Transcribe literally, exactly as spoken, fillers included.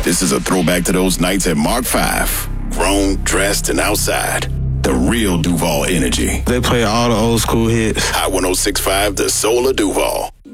This is a throwback to those nights at Mark five. Grown, dressed, and outside. The real Duval energy. They play all the old school hits. Hot one oh six point five, the soul of Duval.